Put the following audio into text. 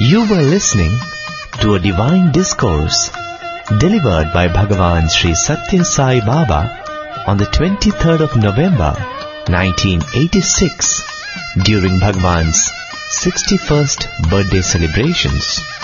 You were listening to a divine discourse delivered by Bhagavan Sri Satya Sai Baba on the 23rd of November 1986 during Bhagavan's 61st birthday celebrations.